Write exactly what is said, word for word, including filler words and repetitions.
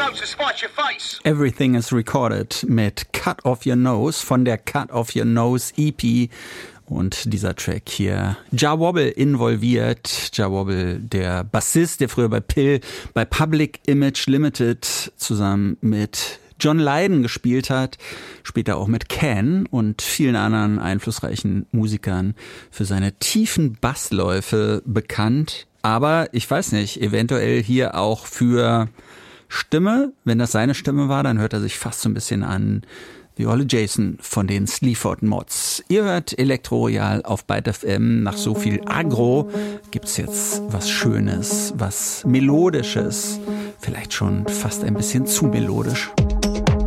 Everything is Recorded mit Cut Off Your Nose von der Cut Off Your Nose E P. Und dieser Track hier, Jah Wobble involviert. Jah Wobble, der Bassist, der früher bei Pill, bei Public Image Limited zusammen mit John Lydon gespielt hat, später auch mit Can und vielen anderen einflussreichen Musikern für seine tiefen Bassläufe bekannt. Aber ich weiß nicht, eventuell hier auch für Stimme. Wenn das seine Stimme war, dann hört er sich fast so ein bisschen an wie Olle Jason von den Sleaford Mods. Ihr hört Elektro Royal auf Byte F M. Nach so viel Agro gibt's jetzt was Schönes, was Melodisches. Vielleicht schon fast ein bisschen zu melodisch.